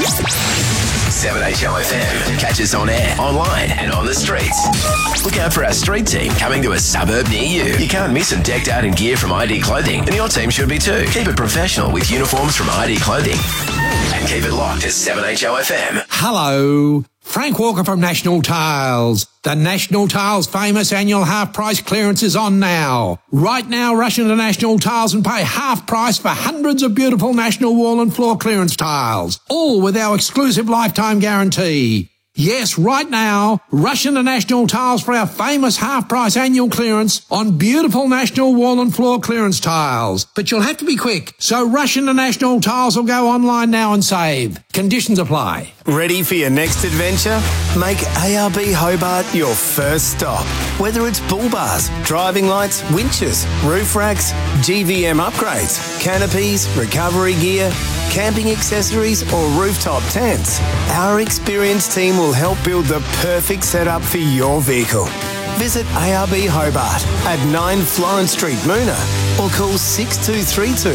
7HOFM. Catch us on air, online, and on the streets. Look out for our street team coming to a suburb near you. You can't miss them decked out in gear from ID Clothing, and your team should be too. Keep it professional with uniforms from ID Clothing. And keep it locked to 7HOFM. Hello, Frank Walker from National Tiles. The National Tiles famous annual half-price clearance is on now. Right now, rush into National Tiles and pay half price for hundreds of beautiful National wall and floor clearance tiles, all with our exclusive lifetime guarantee. Yes, right now, rush into National Tiles for our famous half-price annual clearance on beautiful National wall and floor clearance tiles. But you'll have to be quick, so rush into National Tiles or go online now and save. Conditions apply. Ready for your next adventure? Make ARB Hobart your first stop. Whether it's bull bars, driving lights, winches, roof racks, GVM upgrades, canopies, recovery gear, camping accessories or rooftop tents, our experienced team will help build the perfect setup for your vehicle. Visit ARB Hobart at 9 Florence Street, Moona, or call 6232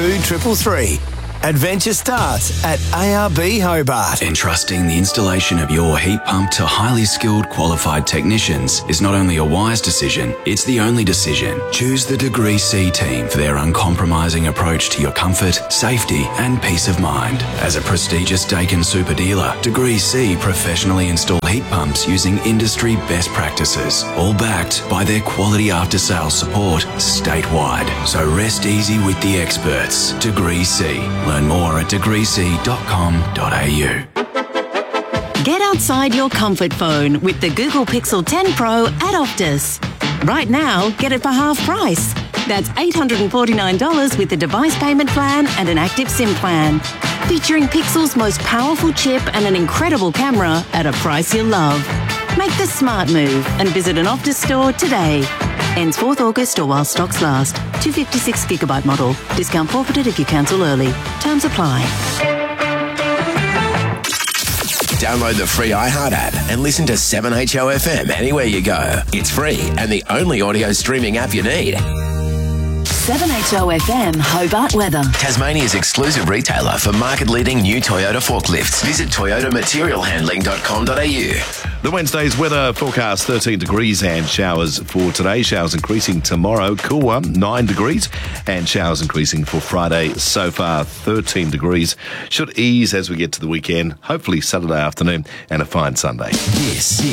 2333. Adventure starts at ARB Hobart. Entrusting the installation of your heat pump to highly skilled, qualified technicians is not only a wise decision, it's the only decision. Choose the Degree C team for their uncompromising approach to your comfort, safety and peace of mind. As a prestigious Daikin super dealer, Degree C professionally install heat pumps using industry best practices, all backed by their quality after-sales support statewide. So rest easy with the experts. Degree C. Learn more at degreec.com.au. Get outside your comfort phone with the Google Pixel 10 Pro at Optus. Right now, get it for half price. That's $849 with the device payment plan and an active SIM plan. Featuring Pixel's most powerful chip and an incredible camera at a price you'll love. Make the smart move and visit an Optus store today. Ends 4th August or while stocks last. 256GB model. Discount forfeited if you cancel early. Terms apply. Download the free iHeart app and listen to 7HOFM anywhere you go. It's free and the only audio streaming app you need. 7HOFM Hobart weather. Tasmania's exclusive retailer for market-leading new Toyota forklifts. Visit toyotamaterialhandling.com.au. The Wednesday's weather forecast, 13 degrees and showers for today. Showers increasing tomorrow. Cool one, 9 degrees. And showers increasing for Friday. So far, 13 degrees. Should ease as we get to the weekend. Hopefully Saturday afternoon and a fine Sunday. This